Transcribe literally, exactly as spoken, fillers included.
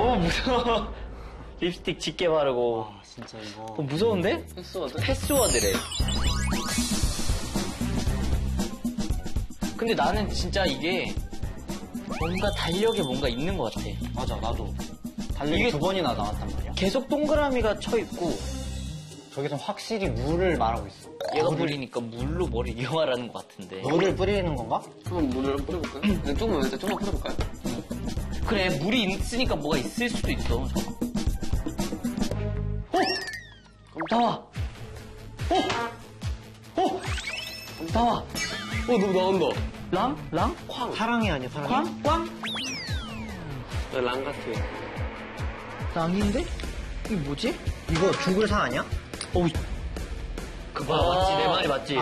어, 무서워. 립스틱 짙게 바르고. 아, 진짜 이거. 어, 무서운데? 패스워드? 패스워드래. 근데 나는 진짜 이게 뭔가 달력에 뭔가 있는 것 같아. 맞아, 나도. 달력이 이게 두 번이나 나왔단 말이야. 계속 동그라미가 쳐 있고 저기서 확실히 물을 말하고 있어. 얘가 물이니까 물로 머리 이용하라는 것 같은데. 물을 뿌리는 건가? 한번 물을 한번 뿌려볼까요? 네, 조금만, 일단 조금만 뿌려볼까요? 그래, 물이 있으니까 뭐가 있을 수도 있어. 어? 나와! 어? 어? 나와! 어, 너 나온다. 랑? 랑? 쾅. 사랑이 아니야, 사랑이? 꽝? 꽝? 네, 랑 같아. 랑인데? 이게 뭐지? 이거 죽을 사 아니야? 어우, 그거 맞지? 내 말이 맞지? 아,